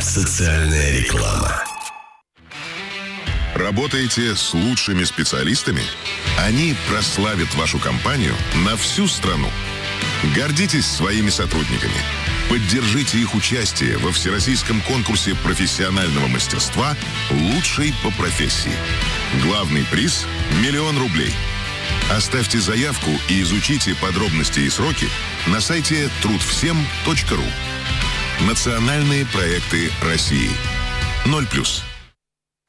Социальная реклама. Работаете с лучшими специалистами? Они прославят вашу компанию на всю страну. Гордитесь своими сотрудниками. Поддержите их участие во всероссийском конкурсе профессионального мастерства «Лучший по профессии». Главный приз – 1 000 000 рублей. Оставьте заявку и изучите подробности и сроки на сайте трудвсем.ру. Национальные проекты России. 0+.